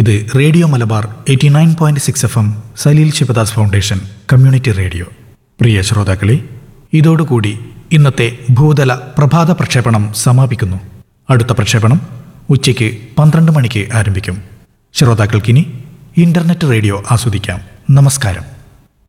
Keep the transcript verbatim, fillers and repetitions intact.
ഇത് radio Malabar eighty nine point six F M Saleel Sivadas foundation community radio. പ്രിയ ശ്രോതാക്കളെ, ഇതോടുകൂടി ഇന്നത്തെ ഭൂതല പ്രഭാത പ്രക്ഷേപണം സമാപിക്കുന്നു. അടുത്ത പ്രക്ഷേപണം ഉച്ചയ്ക്ക് പന്ത്രണ്ട് മണിക്ക് ആരംഭിക്കും. ശ്രോതാക്കൾക്കിനി ഇന്റർനെറ്റ് റേഡിയോ ആസ്വദിക്കാം. നമസ്കാരം.